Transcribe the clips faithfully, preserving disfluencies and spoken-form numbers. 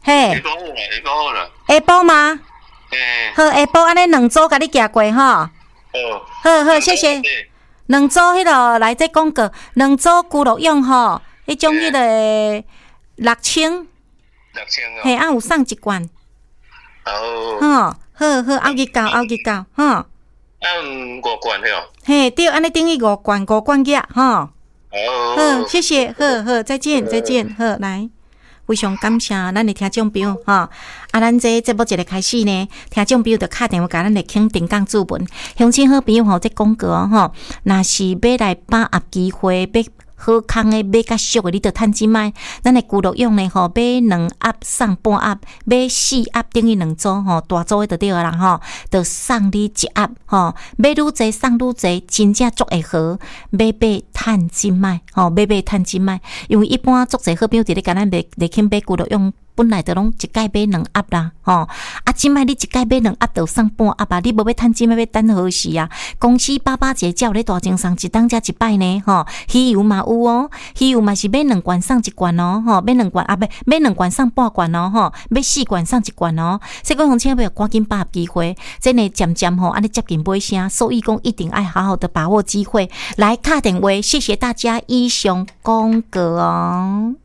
嘿， 下晡好啦，下晡好啦。 下晡吗？ 诶， 好，下晡安尼两组甲你寄过吼。 好， 好好，谢谢。两组迄落来这广告，两组俱乐用吼，迄种迄个六千， 六千哦。 嘿，啊有送一罐。 好， 吼，好好，后日到，后日到，吼。 啊，五罐嘿哦。 嘿，对，安尼等于五罐，五罐价，吼。 好， 好，谢谢，好好，再见，再见，好，来，非常感谢咱的听众朋友，吼，啊，咱这节目一个开始呢，听众朋友就打电话甲咱的肯定讲注文，乡亲好朋友吼，这广告哦，吼，若是要来把握机会，要好康的买较俗的，你着趁钱买。咱的俱乐用呢吼，买两盒送半盒，买四盒等于两组吼，大组的就对啦吼，着送你一盒吼，买愈济送愈济，真正足会好。买买趁钱买吼，买买趁钱买，因为一般足济好朋友伫咧甲咱买来去买俱乐用。本来就拢一届买两盒啦，吼！啊，即摆你一届买两盒，就送半盒啊！你无要趁钱，要等何时啊？公司八八节照咧大精送一当加一摆呢，吼！鱼油嘛有哦，鱼油嘛是买两罐送一罐哦，吼！买两罐啊，不买两罐送半罐哦，吼！买四罐送一罐哦。所以讲，千万要赶紧把握机会，真诶渐渐吼，安尼接近尾声，所以讲一定爱好好的把握机会来打电话。谢谢大家，以上广告哦。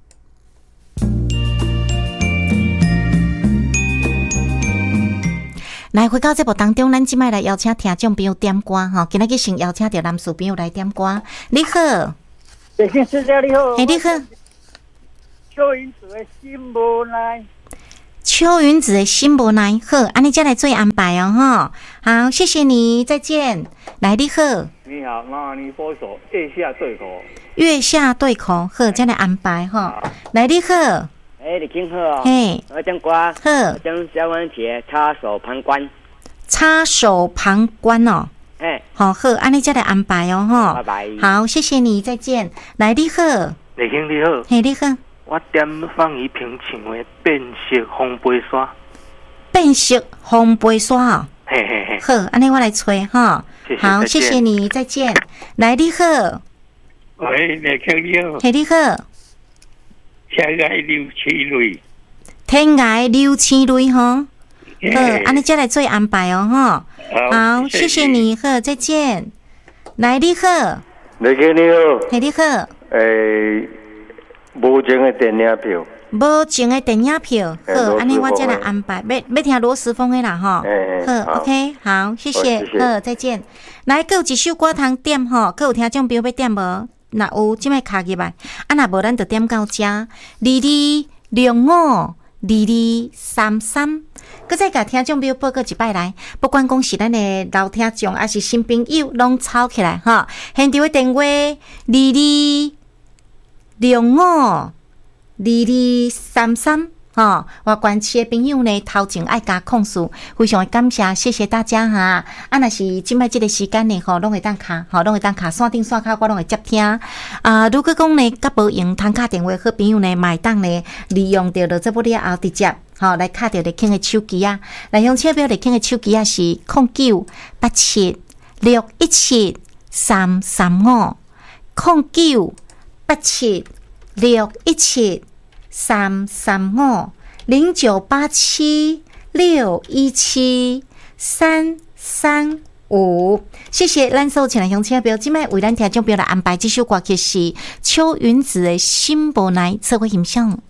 来回到节目当中，咱即摆来邀请听众朋友点歌吼，今仔日先邀请到男士朋友来点歌。你好， 北京市家你好， 哎，你好， 邱云子的心无奈， 邱云子的心无奈，好，安尼再来做安排哦，哈，好，谢谢你，再见。来，你好， 你好，那你播一首《月下对口》， 月下对口，好，再来安排哈。来，你好。 哎、欸，你听好哦。 嘿， 我讲歌。 好。 讲萧文杰插手旁观。 插手旁观哦。 哎、欸， 好好，安尼再来安排哦，哈。 拜拜。 好，谢谢你，再见。来，你好。 李兄你好。 嘿，你好。 我点放一瓶唱的变色红杯沙。 变色红杯沙哦。 嘿嘿嘿。 好，安尼我来吹哈。好，谢谢你，再见。来，你好。 喂，李兄你好。 嘿，你好。 天涯流千泪， 天涯流千泪哈，好，安尼再来做安排哦哈。好，谢谢你，好，再见。来，你好， 你好，你好， 嘿，你好。 诶，无情的电影票， 无情的电影票，好，安尼我再来安排。要要听罗时丰的啦哈。好 ，OK， 好，谢谢，好，再见。来，还有一首歌通点吼，还有听众朋友要点无？若有，即摆卡入来，啊，若无咱就点到遮。二二六五，二二三三，搁再甲听众朋友报告一摆来。不管讲是咱的老听众，还是新朋友，拢抄起来哈。现场的电话：二二六五，二二三三。吼，我关市的朋友呢，头前爱加控诉，非常的感谢，谢谢大家哈。啊，若是即摆即个时间呢，吼，拢会当卡，吼，拢会当卡线顶线卡，我拢会接听。啊，如果讲呢，甲无用通卡电话，好朋友呢，买当呢，利用到了这部了后直接，吼，来卡到立庆的手机啊，来用车表立庆的手机啊是零九八七六一七三三五零九八七六一七。三三五零九八七六一七三三五，谢谢咱所请来乡亲朋友，今摆为咱听众朋友来安排这首歌曲是邱云子的《心无奈》，社会形象。